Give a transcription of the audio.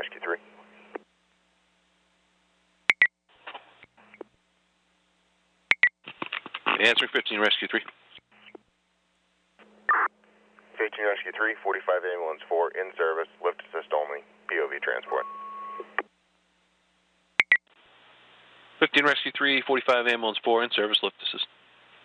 Rescue 3. Answer 15 Rescue 3. 15 Rescue 3, 45 Ambulance 4, in service, lift assist only, POV transport. 15 Rescue 3, 45 Ambulance 4, in service, lift assist.